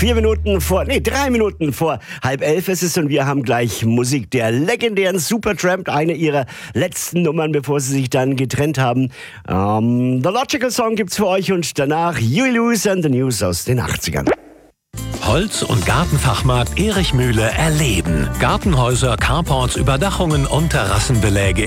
3 Minuten vor 10:30 ist es und wir haben gleich Musik der legendären Supertramp, eine ihrer letzten Nummern, bevor sie sich dann getrennt haben. The Logical Song gibt's für euch und danach You Lose and the News aus den 80ern. Holz- und Gartenfachmarkt Erich Mühle erleben. Gartenhäuser, Carports, Überdachungen und Terrassenbeläge